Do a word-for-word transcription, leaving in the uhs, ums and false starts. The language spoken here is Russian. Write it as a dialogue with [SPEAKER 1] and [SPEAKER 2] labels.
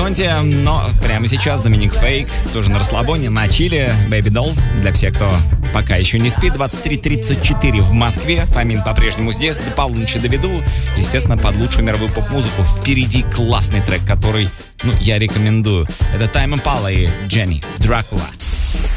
[SPEAKER 1] горизонте, но прямо сейчас Доминик Фейк, тоже на расслабоне, на чиле, Baby Doll. Для всех, кто пока еще не спит, двадцать три тридцать четыре в Москве. Фомин по-прежнему здесь, до полуночи доведу. Естественно, под лучшую мировую поп-музыку. Впереди классный трек, который, ну, я рекомендую. Это Тайм Импала и Дженни Дракула.